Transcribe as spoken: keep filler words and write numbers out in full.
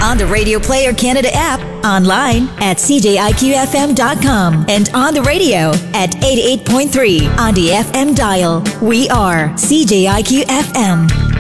On the Radio Player Canada app, online at c j i q f m dot com, and on the radio at eighty-eight point three on the F M dial. We are C J I Q F M.